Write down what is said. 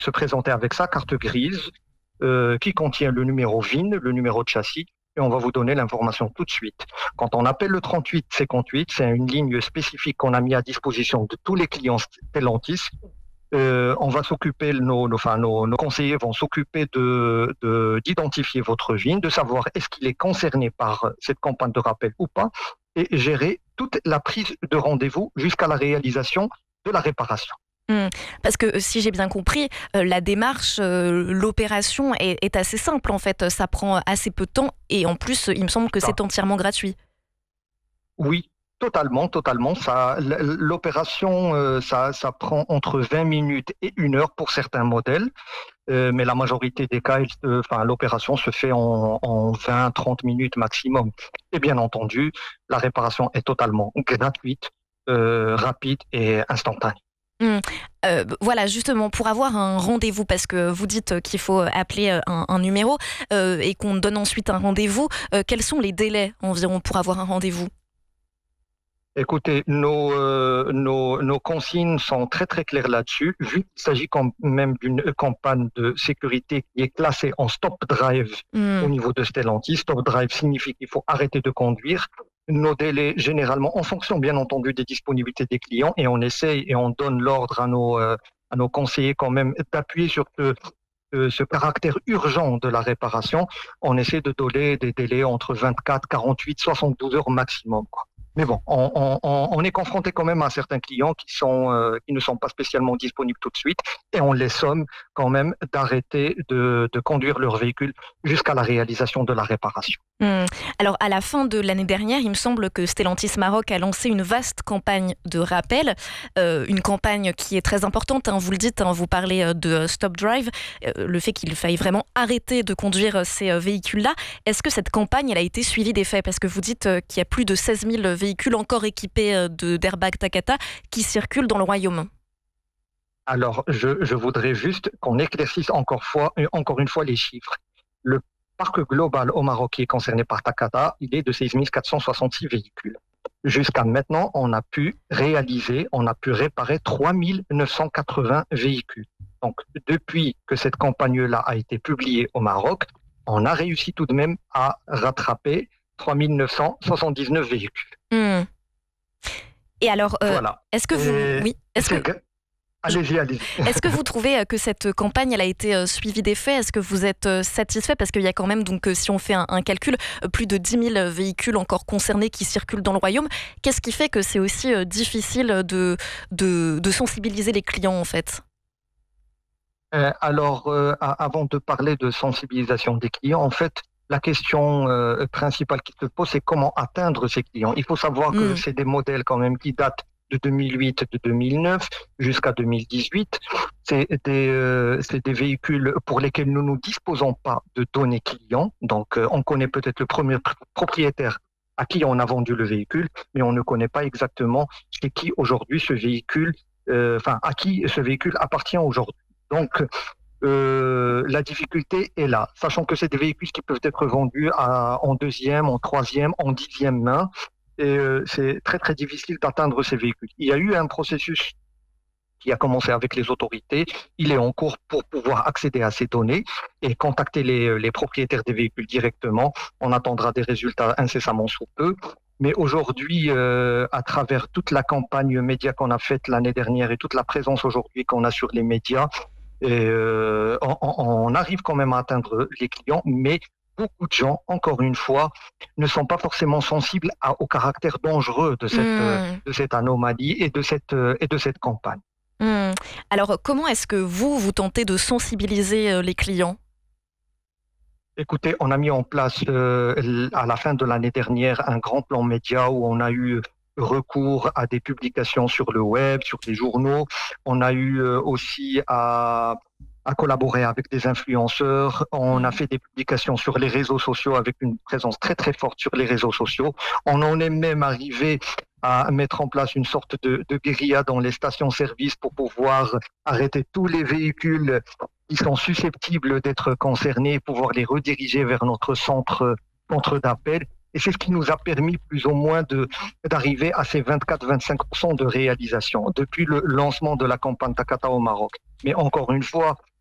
se présenter avec sa carte grise qui contient le numéro VIN, le numéro de châssis, et on va vous donner l'information tout de suite. Quand on appelle le 38-58, c'est une ligne spécifique qu'on a mis à disposition de tous les clients Stellantis. On va s'occuper, nos conseillers vont s'occuper d'identifier votre VIN, de savoir est-ce qu'il est concerné par cette campagne de rappel ou pas, et gérer toute la prise de rendez-vous jusqu'à la réalisation de la réparation. Parce que si j'ai bien compris, la démarche, l'opération est assez simple en fait. Ça prend assez peu de temps et en plus, il me semble que c'est entièrement gratuit. Oui. Totalement. L'opération, ça prend entre 20 minutes et 1 heure pour certains modèles, mais la majorité des cas, l'opération se fait en 20-30 minutes maximum. Et bien entendu, la réparation est totalement gratuite, rapide et instantanée. Voilà, justement, pour avoir un rendez-vous, parce que vous dites qu'il faut appeler un numéro et qu'on donne ensuite un rendez-vous, quels sont les délais environ pour avoir un rendez-vous ? Écoutez, nos consignes sont très très claires là-dessus. Vu qu'il s'agit quand même d'une campagne de sécurité qui est classée en stop drive au niveau de Stellantis. Stop drive signifie qu'il faut arrêter de conduire. Nos délais, généralement, en fonction bien entendu des disponibilités des clients, et on essaye et on donne l'ordre à nos conseillers quand même d'appuyer sur ce caractère urgent de la réparation. On essaie de donner des délais entre 24, 48, 72 heures maximum, quoi. Mais bon, on est confronté quand même à certains clients qui ne sont pas spécialement disponibles tout de suite, et on les somme quand même d'arrêter de conduire leur véhicule jusqu'à la réalisation de la réparation. Alors, à la fin de l'année dernière, il me semble que Stellantis Maroc a lancé une vaste campagne de rappel, une campagne qui est très importante, vous le dites, vous parlez de Stop Drive, le fait qu'il faille vraiment arrêter de conduire ces véhicules-là. Est-ce que cette campagne elle a été suivie des faits ? Parce que vous dites qu'il y a plus de 16 000 véhicules encore équipés d'airbag Takata qui circulent dans le royaume. Alors, je voudrais juste qu'on éclaircisse encore une fois les chiffres. Le parc global au Maroc qui est concerné par Takata, il est de 16 466 véhicules. Jusqu'à maintenant, on a pu réparer 3 980 véhicules. Donc, depuis que cette campagne-là a été publiée au Maroc, on a réussi tout de même à rattraper 3 979 véhicules. Et alors, voilà. Est-ce que vous... Oui, Allez-y. Est-ce que vous trouvez que cette campagne elle a été suivie des faits ? Est-ce que vous êtes satisfait ? Parce qu'il y a quand même, donc, si on fait un calcul, plus de 10 000 véhicules encore concernés qui circulent dans le royaume. Qu'est-ce qui fait que c'est aussi difficile de sensibiliser les clients, en fait ? Avant de parler de sensibilisation des clients, en fait, la question principale qui se pose, c'est comment atteindre ces clients. Il faut savoir que c'est des modèles quand même qui datent de 2008, de 2009 jusqu'à 2018. C'est des véhicules pour lesquels nous ne disposons pas de données clients. Donc, on connaît peut-être le premier propriétaire à qui on a vendu le véhicule, mais on ne connaît pas exactement c'est qui aujourd'hui ce véhicule, à qui ce véhicule appartient aujourd'hui. Donc, la difficulté est là, sachant que c'est des véhicules qui peuvent être vendus en deuxième, en troisième, en 10e main. Et c'est très très difficile d'atteindre ces véhicules. Il y a eu un processus qui a commencé avec les autorités. Il est en cours pour pouvoir accéder à ces données et contacter les propriétaires des véhicules directement. On attendra des résultats incessamment sous peu. Mais aujourd'hui, à travers toute la campagne média qu'on a faite l'année dernière et toute la présence aujourd'hui qu'on a sur les médias, on arrive quand même à atteindre les clients, mais beaucoup de gens, encore une fois, ne sont pas forcément sensibles au caractère dangereux de cette anomalie et de cette campagne. Alors, comment est-ce que vous tentez de sensibiliser les clients ? Écoutez, on a mis en place à la fin de l'année dernière un grand plan média où on a eu recours à des publications sur le web, sur les journaux. On a eu aussi à collaborer avec des influenceurs. On a fait des publications sur les réseaux sociaux avec une présence très très forte sur les réseaux sociaux. On en est même arrivé à mettre en place une sorte de guérilla dans les stations-service pour pouvoir arrêter tous les véhicules qui sont susceptibles d'être concernés, pouvoir les rediriger vers notre centre d'appel. Et c'est ce qui nous a permis plus ou moins d'arriver à ces 24-25% de réalisation depuis le lancement de la campagne Takata au Maroc. Mais encore une fois,